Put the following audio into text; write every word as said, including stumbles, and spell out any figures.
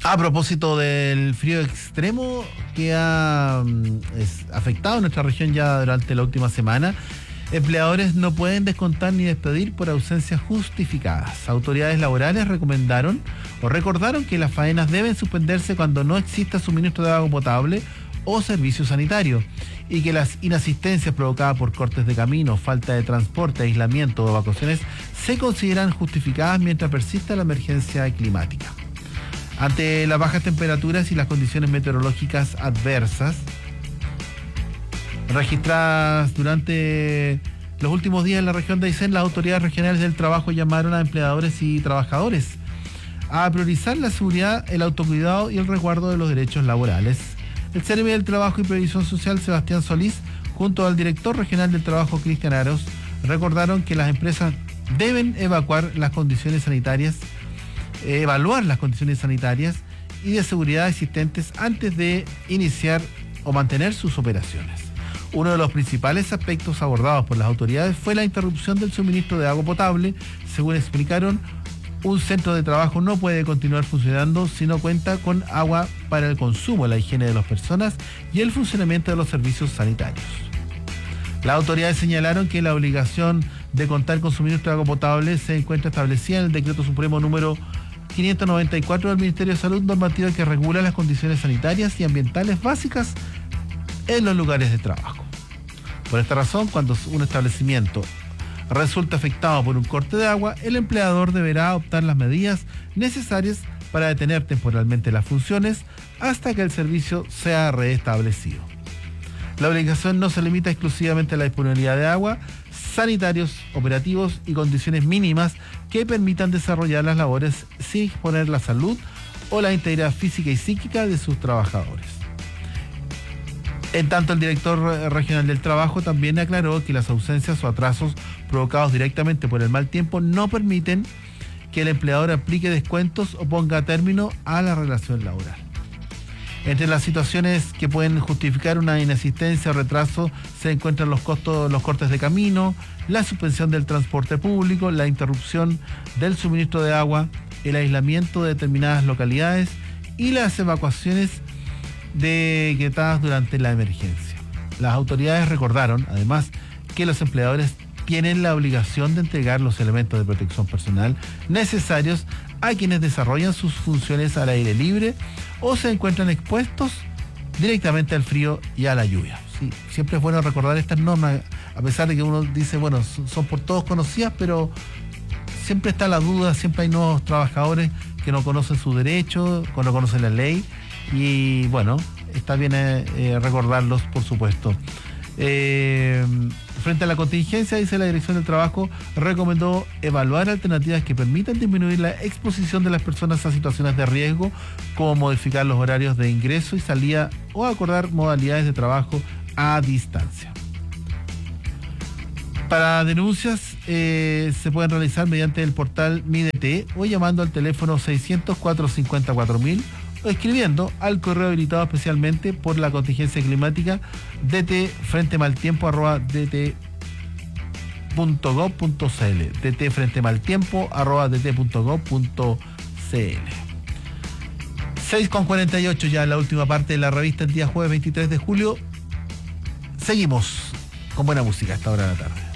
A propósito del frío extremo que ha es, afectado nuestra región ya durante la última semana, empleadores no pueden descontar ni despedir por ausencias justificadas. Autoridades laborales recomendaron o recordaron que las faenas deben suspenderse cuando no exista suministro de agua potable o servicio sanitario y que las inasistencias provocadas por cortes de camino, falta de transporte, aislamiento o evacuaciones se consideran justificadas mientras persista la emergencia climática. Ante las bajas temperaturas y las condiciones meteorológicas adversas registradas durante los últimos días en la región de Aysén, las autoridades regionales del trabajo llamaron a empleadores y trabajadores a priorizar la seguridad, el autocuidado y el resguardo de los derechos laborales. El Ceremi del Trabajo y Previsión Social, Sebastián Solís, junto al director regional del trabajo, Cristian Aros, recordaron que las empresas deben evacuar las condiciones sanitarias evaluar las condiciones sanitarias y de seguridad existentes antes de iniciar o mantener sus operaciones. Uno de los principales aspectos abordados por las autoridades fue la interrupción del suministro de agua potable. Según explicaron, un centro de trabajo no puede continuar funcionando si no cuenta con agua para el consumo, la higiene de las personas y el funcionamiento de los servicios sanitarios. Las autoridades señalaron que la obligación de contar con suministro de agua potable se encuentra establecida en el Decreto Supremo número quinientos noventa y cuatro del Ministerio de Salud, normativa que regula las condiciones sanitarias y ambientales básicas en los lugares de trabajo. Por esta razón, cuando un establecimiento resulta afectado por un corte de agua, el empleador deberá adoptar las medidas necesarias para detener temporalmente las funciones hasta que el servicio sea restablecido. La obligación no se limita exclusivamente a la disponibilidad de agua, sanitarios, operativos y condiciones mínimas que permitan desarrollar las labores sin exponer la salud o la integridad física y psíquica de sus trabajadores. En tanto, el director regional del trabajo también aclaró que las ausencias o atrasos provocados directamente por el mal tiempo no permiten que el empleador aplique descuentos o ponga término a la relación laboral. Entre las situaciones que pueden justificar una inasistencia o retraso se encuentran los costos, los cortes de camino, la suspensión del transporte público, la interrupción del suministro de agua, el aislamiento de determinadas localidades y las evacuaciones decretadas durante la emergencia. Las autoridades recordaron, además, que los empleadores tienen la obligación de entregar los elementos de protección personal necesarios a quienes desarrollan sus funciones al aire libre o se encuentran expuestos directamente al frío y a la lluvia. Sí, siempre es bueno recordar estas normas, a pesar de que uno dice, bueno, son por todos conocidas, pero siempre está la duda, siempre hay nuevos trabajadores que no conocen sus derechos, que no conocen la ley, y bueno, está bien eh, recordarlos, por supuesto. Eh, frente a la contingencia, dice la Dirección del Trabajo, recomendó evaluar alternativas que permitan disminuir la exposición de las personas a situaciones de riesgo, como modificar los horarios de ingreso y salida o acordar modalidades de trabajo a distancia. Para denuncias eh, se pueden realizar mediante el portal Mídete o llamando al teléfono seiscientos cuatro cincuenta y cuatro mil o escribiendo al correo habilitado especialmente por la contingencia climática dtfrentemaltiempo arroba dt punto gov punto cl dtfrentemaltiempo arroba dt punto gov punto cl. seis con cuarenta y ocho ya la última parte de la revista el día jueves veintitrés de julio. Seguimos con buena música a esta hora de la tarde.